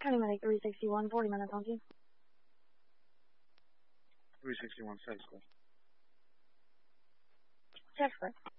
County Medic 361, 40 minutes on you. 361, status code. Check square.